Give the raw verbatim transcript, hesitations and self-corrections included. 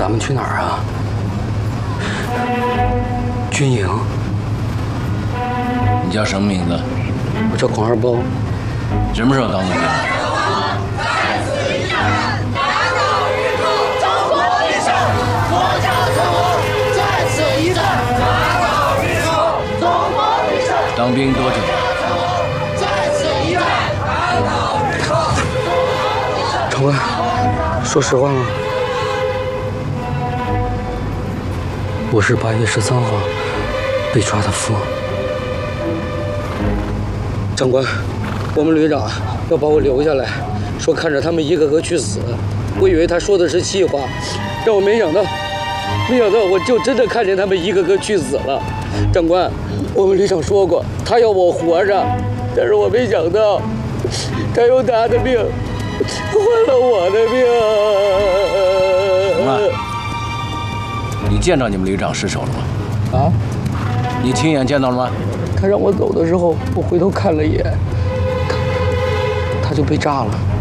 咱们去哪儿啊？军营。 你叫什么名字？ 我叫孔二包。 什么时候当的兵？当兵多久了？ 长官，说实话吗？我是八月十三号被抓的夫。长官，我们旅长要把我留下来，说看着他们一个个去死。我以为他说的是气话，但我没想到，没想到我就真的看见他们一个个去死了。长官，我们旅长说过，他要我活着，但是我没想到，他用他的命换了我的命。 什么？你见着你们旅长失手了吗？ 啊？ 你亲眼见到了吗？ 他让我走的时候，我回头看了一眼，他他就被炸了。